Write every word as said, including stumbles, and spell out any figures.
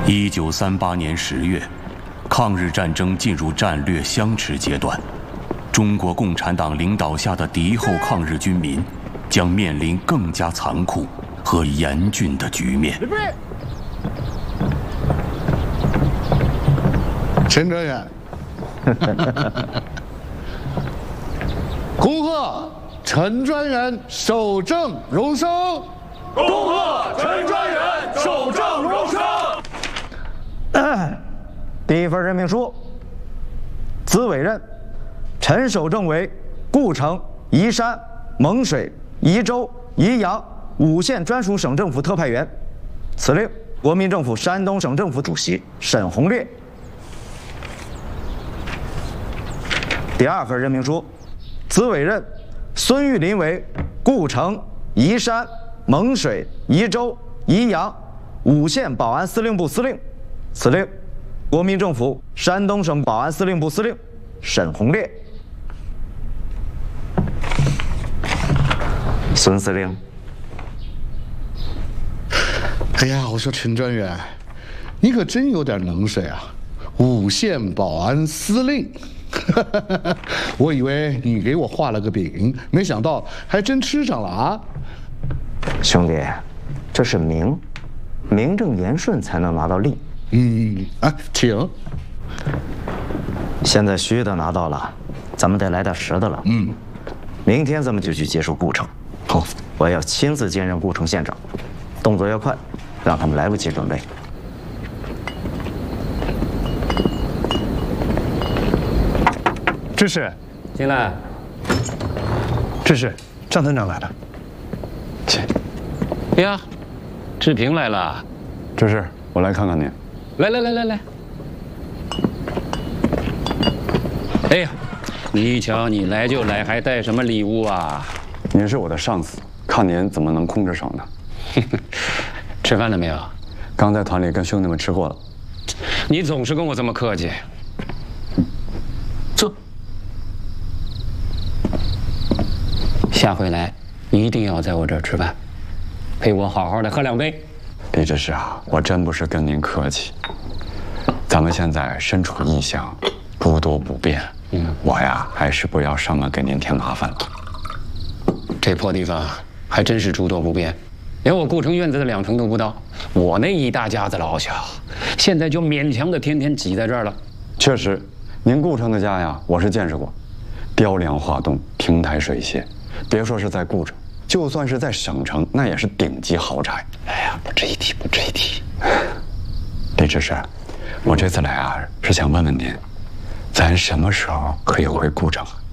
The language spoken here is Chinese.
一九三八年十月，抗日战争进入战略相持阶段，中国共产党领导下的敌后抗日军民将面临更加残酷和严峻的局面。 陈专员，恭贺陈专员守正荣升！ 恭贺陈专员守正荣升！ 第一份任命书，兹委任陈守正为故城、宜山、蒙水、宜州、宜阳五县专属省政府特派员。此令国民政府山东省政府主席沈鸿烈。第二份任命书，兹委任孙玉林为故城、宜山、蒙水、宜州、宜阳五县保安司令部司令。此令国民政府山东省保安司令部司令沈鸿烈。孙司令， 哎呀，我说陈专员，你可真有点能水啊！五县保安司令，我以为你给我画了个饼，没想到还真吃上了啊！ 兄弟，这是名，名正言顺才能拿到利。 嗯啊，请。 现在虚的拿到了，咱们得来点实的了。 嗯， 明天咱们就去接收顾城。 好， 我要亲自兼任顾城县长，动作要快，让他们来不及准备。 知事， 进来。 知事，张团长来了。请。 哎呀，志平来了。 知事，我来看看您。 来来来来来。哎呀，你瞧你来就来，还带什么礼物啊？ 您是我的上司，看您怎么能空着手呢？ 吃饭了没有？ 刚在团里跟兄弟们吃过了。 你总是跟我这么客气。坐。下回来一定要在我这儿吃饭，陪我好好的喝两杯。 李知事啊，我真不是跟您客气。咱们现在身处异乡，诸多不便，嗯，我呀还是不要上门给您添麻烦了。 这破地方还真是诸多不便，连我顾城院子的两成都不到。我那一大家子老小，现在就勉强的天天挤在这儿了。 确实，您顾城的家呀，我是见识过，雕梁画栋，亭台水榭，别说是在顾城，就算是在省城，那也是顶级豪宅。 哎呀，不值一提，不值一提。 李知事，我这次来啊，是想问问您，咱什么时候可以回顾城啊？